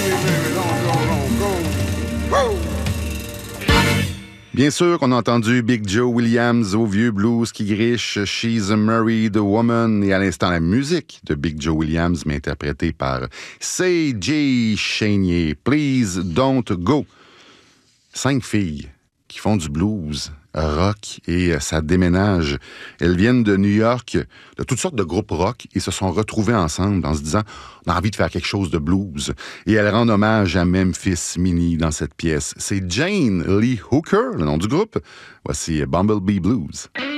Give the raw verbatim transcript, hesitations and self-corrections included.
Bien sûr qu'on a entendu Big Joe Williams au vieux blues qui griche She's a Married Woman et à l'instant la musique de Big Joe Williams mais interprétée par C J Chenier. Please Don't Go. Cinq filles qui font du blues, rock et ça déménage. Elles viennent de New York, de toutes sortes de groupes rock et se sont retrouvées ensemble en se disant on a envie de faire quelque chose de blues. Et elles rendent hommage à Memphis Minnie dans cette pièce. C'est Jane Lee Hooker, le nom du groupe. Voici Bumblebee Blues.